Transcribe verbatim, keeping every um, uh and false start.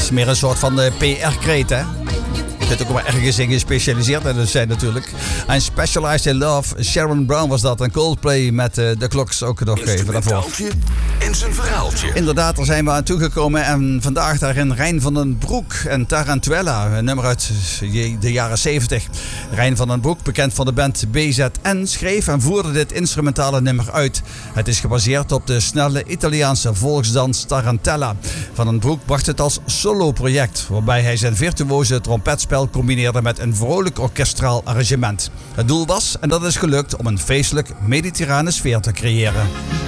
is meer een soort van P R-kreet, hè? Je kunt ook maar ergens in gespecialiseerd in zijn natuurlijk. En Specialized in Love, Sharon Brown was dat. En Coldplay met uh, de Clocks ook nog even daarvoor. En zijn verhaaltje. Inderdaad, daar zijn we aan toegekomen. En vandaag daarin Rijn van den Broek en Tarantella. Een nummer uit de jaren zeventig. Rijn van den Broek, bekend van de band B Z N, schreef en voerde dit instrumentale nummer uit. Het is gebaseerd op de snelle Italiaanse volksdans Tarantella. Van den Broek bracht het als solo-project, waarbij hij zijn virtuoze trompetspel combineerde met een vrolijk orkestraal arrangement. Het doel was, en dat is gelukt, om een feestelijk mediterrane sfeer te creëren.